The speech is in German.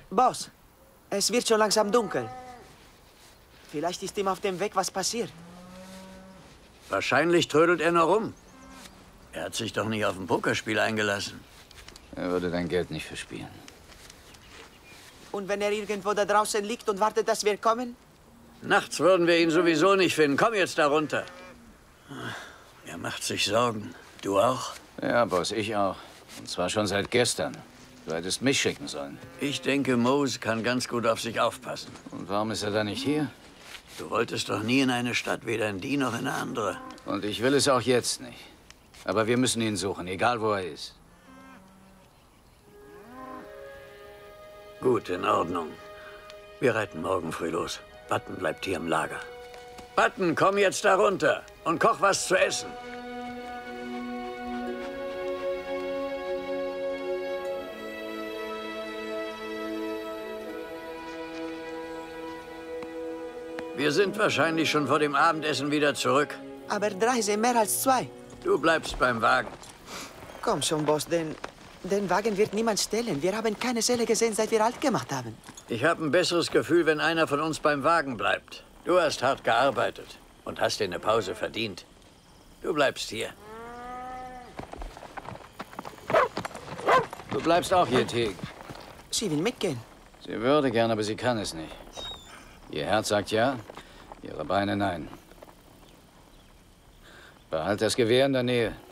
Boss, es wird schon langsam dunkel. Vielleicht ist ihm auf dem Weg was passiert. Wahrscheinlich trödelt er noch rum. Er hat sich doch nicht auf ein Pokerspiel eingelassen. Er würde dein Geld nicht verspielen. Und wenn er irgendwo da draußen liegt und wartet, dass wir kommen? Nachts würden wir ihn sowieso nicht finden. Komm jetzt da runter. Er macht sich Sorgen. Du auch? Ja, Boss, ich auch. Und zwar schon seit gestern. Du hättest mich schicken sollen. Ich denke, Mose kann ganz gut auf sich aufpassen. Und warum ist er dann nicht hier? Du wolltest doch nie in eine Stadt, weder in die noch in eine andere. Und ich will es auch jetzt nicht. Aber wir müssen ihn suchen, egal wo er ist. Gut, in Ordnung. Wir reiten morgen früh los. Button bleibt hier im Lager. Button, komm jetzt da runter und koch was zu essen. Wir sind wahrscheinlich schon vor dem Abendessen wieder zurück. Aber 3 sind mehr als 2. Du bleibst beim Wagen. Komm schon, Boss, den Wagen wird niemand stehlen. Wir haben keine Seele gesehen, seit wir alt gemacht haben. Ich habe ein besseres Gefühl, wenn einer von uns beim Wagen bleibt. Du hast hart gearbeitet und hast dir eine Pause verdient. Du bleibst hier. Du bleibst auch hier, Teague. Sie will mitgehen. Sie würde gern, aber sie kann es nicht. Ihr Herz sagt ja, ihre Beine nein. Behalt das Gewehr in der Nähe.